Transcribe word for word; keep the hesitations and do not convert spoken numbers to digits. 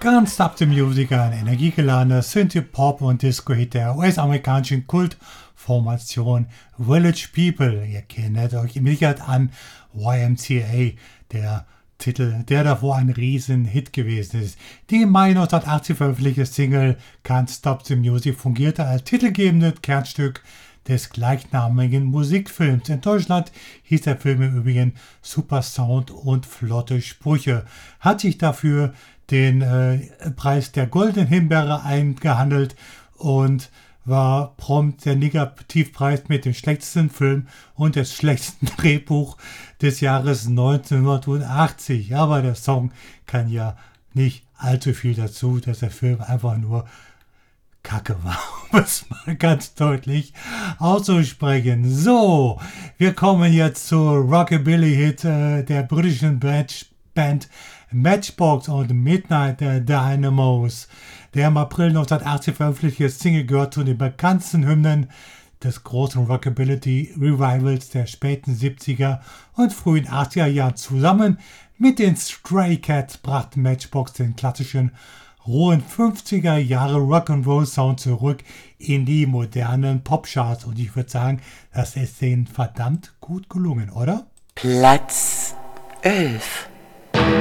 Can't Stop the Music, ein energiegeladener Synthie-Pop- und Disco-Hit der U S-amerikanischen Kultformation Village People. Ihr kennt euch im Sicherheit an Y M C A, der Titel, der davor ein Riesen-Hit gewesen ist. Die im Mai neunzehnhundertachtzig veröffentlichte Single Can't Stop the Music fungierte als titelgebendes Kernstück des gleichnamigen Musikfilms. In Deutschland hieß der Film im Übrigen Super Sound und flotte Sprüche. Hat sich dafür den äh, Preis der Goldenen Himbeere eingehandelt und war prompt der Negativpreis mit dem schlechtesten Film und des schlechtesten Drehbuch des Jahres neunzehnhundertachtzig. Aber der Song kann ja nicht allzu viel dazu, dass der Film einfach nur Kacke war, um es mal ganz deutlich auszusprechen. So, wir kommen jetzt zur Rockabilly-Hit äh, der britischen Band Matchbox und Midnight Dynamos. Der im April neunzehnhundertachtzig veröffentlichte Single gehört zu den bekanntesten Hymnen des großen Rockabilly-Revivals der späten siebziger und frühen achtziger Jahren. Zusammen mit den Stray Cats brachten Matchbox den klassischen rohen fünfziger Jahre Rock'n'Roll Sound zurück in die modernen Popcharts. Und ich würde sagen, das ist denen verdammt gut gelungen, oder? Platz elf.